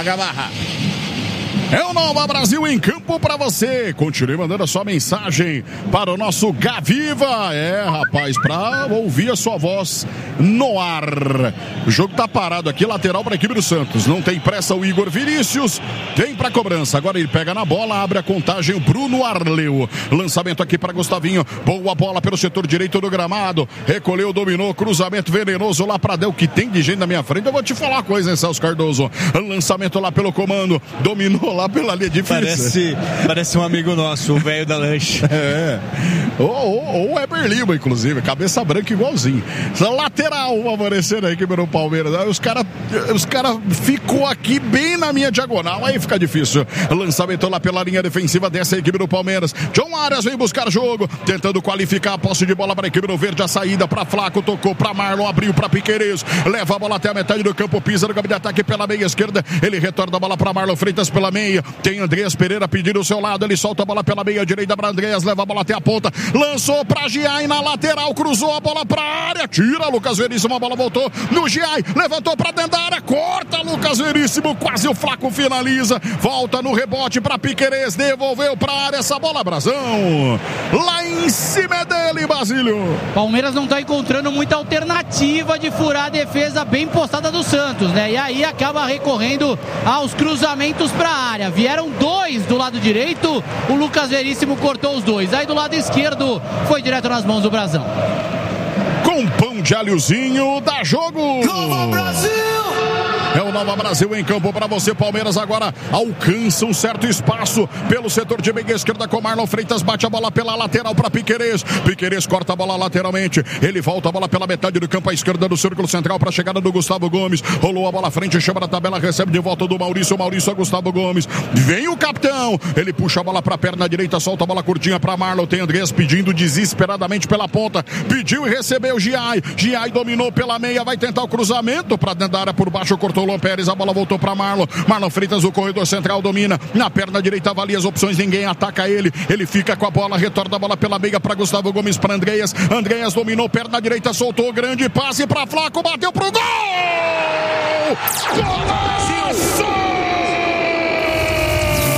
Gamarra. É o Nova Brasil em campo pra você. Continue mandando a sua mensagem para o nosso Gaviva. Rapaz, pra ouvir a sua voz no ar. O jogo tá parado aqui, lateral pra equipe do Santos. Não tem pressa o Igor Vinícius. Vem pra cobrança. Agora ele pega na bola, abre a contagem o Bruno Arleu. Lançamento aqui pra Gustavinho. Boa bola pelo setor direito do gramado. Recolheu, dominou, cruzamento venenoso lá pra Del, que tem de gente na minha frente. Eu vou te falar uma coisa, hein, Celso Cardoso. Lançamento lá pelo comando. Dominou lá pela linha difícil. Parece um amigo nosso, o velho da lanche. Ou o Eber Lima, inclusive. Cabeça branca igualzinho. Lateral favorecendo a equipe do Palmeiras. Os caras ficou aqui bem na minha diagonal. Aí fica difícil. Lançamento lá pela linha defensiva dessa equipe do Palmeiras. John Arias vem buscar jogo. Tentando qualificar a posse de bola para a equipe do Verde. A saída para Flaco. Tocou para Marlon. Abriu para Piquerez. Leva a bola até a metade do campo. Pisa no campo de ataque pela meia esquerda. Ele retorna a bola para Marlon Freitas pela meia. Tem Andreas Pereira pedindo o seu lado. Ele solta a bola pela meia direita para Andreas. Leva a bola até a ponta. Lançou para Giai na lateral. Cruzou a bola para a área. Tira Lucas Veríssimo. A bola voltou no Giai. Levantou para dentro da área. Corta Lucas Veríssimo. Quase o Flaco finaliza. Volta no rebote para Piquerez. Devolveu para a área essa bola. Brasão. Lá em cima é dele, Basílio. Palmeiras não está encontrando muita alternativa de furar a defesa bem postada do Santos, né? E aí acaba recorrendo aos cruzamentos para a área. Vieram dois do lado direito, o Lucas Veríssimo cortou os dois. Aí do lado esquerdo foi direto nas mãos do Brasão. Com pão de alhozinho, dá jogo! Nova Brasil! É o Nova Brasil em campo para você. Palmeiras agora alcança um certo espaço pelo setor de meia esquerda com Marlon Freitas. Bate a bola pela lateral para Piquerez. Piquerez corta a bola lateralmente. Ele volta a bola pela metade do campo à esquerda do círculo central para a chegada do Gustavo Gomes. Rolou a bola à frente, chama na tabela, recebe de volta do Maurício. Maurício a Gustavo Gomes. Vem o capitão. Ele puxa a bola para a perna direita, solta a bola curtinha para Marlon. Tem Andrés pedindo desesperadamente pela ponta. Pediu e recebeu Giai. Giai dominou pela meia, vai tentar o cruzamento para dentro da área por baixo, cortou o Luan Pérez, a bola voltou para Marlon. Marlon Freitas, o corredor central, domina. Na perna direita, avalia as opções, ninguém ataca ele. Ele fica com a bola, retorna a bola pela meia para Gustavo Gomes, para Andreas. Andreas dominou, perna direita, soltou, grande passe para Flaco, bateu pro gol! Golaço!